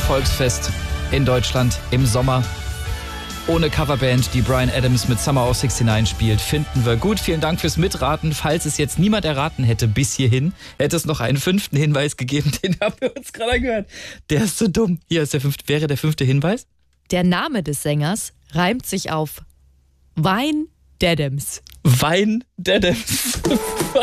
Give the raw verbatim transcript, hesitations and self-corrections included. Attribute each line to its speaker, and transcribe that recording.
Speaker 1: Volksfest in Deutschland im Sommer. Ohne Coverband, die Bryan Adams mit Summer of sixty-nine spielt, finden wir gut. Vielen Dank fürs Mitraten. Falls es jetzt niemand erraten hätte bis hierhin, hätte es noch einen fünften Hinweis gegeben, den haben wir uns gerade gehört. Der ist so dumm. Hier ist der fünfte, wäre der fünfte Hinweis.
Speaker 2: Der Name des Sängers reimt sich auf Wein Dadams.
Speaker 1: Wein Dadams.